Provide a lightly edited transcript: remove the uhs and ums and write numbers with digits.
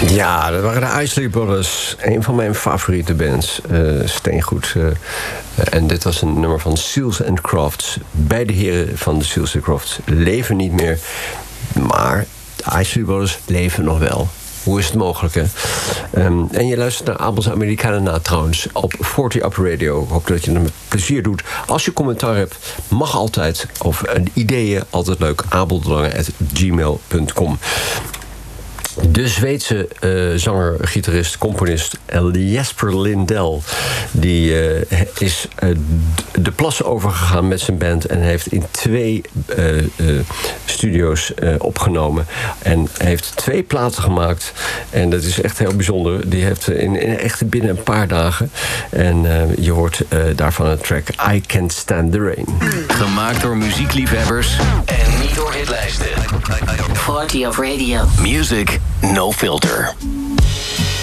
Ja, dat waren de Isley Brothers. Een van mijn favoriete bands. Steengoed. En dit was een nummer van Seals & Crofts. Beide heren van de Seals & Crofts leven niet meer. Maar de Isley Brothers leven nog wel. Hoe is het mogelijk, hè? En je luistert naar Abels Amerikanen na trouwens op 40 Up Radio. Ik hoop dat je het met plezier doet. Als je commentaar hebt, mag altijd. Of ideeën, altijd leuk. abeldelange@gmail.com. De Zweedse zanger, gitarist, componist Jesper Lindell... die is de plassen overgegaan met zijn band... en heeft in 2 studio's opgenomen. En heeft 2 platen gemaakt. En dat is echt heel bijzonder. Die heeft echt binnen een paar dagen. En je hoort daarvan een track I Can't Stand the Rain. Gemaakt door muziekliefhebbers en niet door hitlijsten. 40 of Radio. Music no filter.